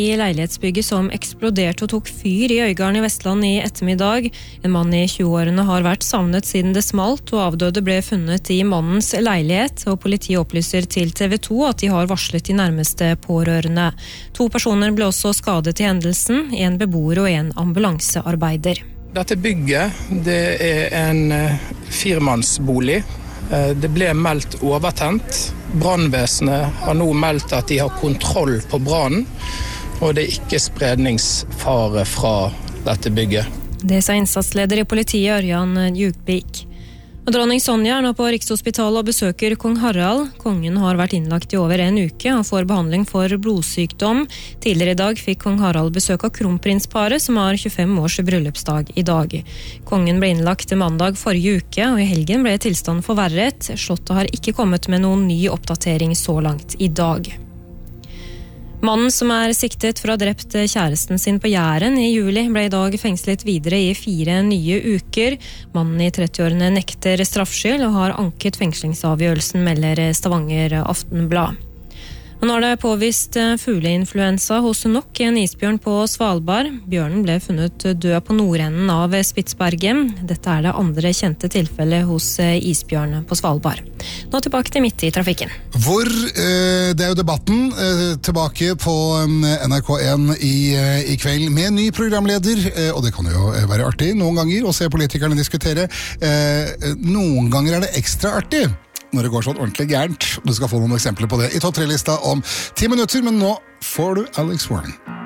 i leilighetsbygget som eksploderte og tok fyr i Øygarden i Vestland i ettermiddag. En mann i 20-årene har vært savnet siden det smalt, og avdøde ble funnet i mannens leilighet, og politiet opplyser til TV 2 at de har varslet de nærmeste pårørende. 2 personer ble også skadet i hendelsen, en beboer og en ambulansearbeider. Dette bygget, det en 4-mannsbolig. Det ble meldt overtent. Brannvesenet har nå meldt at de har kontroll på brannen, og det ikke spredningsfare fra dette bygget. Det sa innsatsleder i politiet Ørjan Djupvik. Og dronning Sonja nå på Rikshospitalet og besøker kong Harald. Kongen har vært innlagt i over en uke og får behandling for blodsykdom. Tidligere i dag fikk kong Harald besøk av kronprinsparet, som har 25 års bryllupsdag i dag. Kongen ble innlagt mandag forrige uke, og i helgen ble tilstanden forverret. Slottet har ikke kommet med noen ny oppdatering så langt i dag. Mannen som siktet for å ha drept kjæresten sin på Jæren i juli ble i dag fengslet videre i 4 nye uker. Mannen i 30-årene nekter straffskyld og har anket fengslingsavgjørelsen, melder Stavanger Aftenblad. Og nå er det påvist fugleinfluensa hos nok en isbjørn på Svalbard. Bjørnen ble funnet død på nordenden av Spitsbergen. Dette det andre kjente tilfellet hos isbjørn på Svalbard. Nå tilbake til Midt i trafikken. Hvor, det jo debatten, tilbake på NRK1 i kveld med ny programleder, og det kan jo være artig noen ganger å se politikerne diskutere. Noen ganger det ekstra artig når det går sånn ordentlig gærent. Du skal få noen eksempler på det i topp 3-lista om 10 minutter, men nå får du Alex Warren.